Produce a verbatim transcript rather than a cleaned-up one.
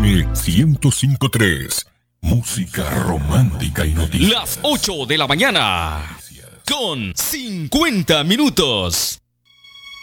M ciento cinco punto tres. Música romántica y noticias. Las ocho de la mañana con cincuenta minutos.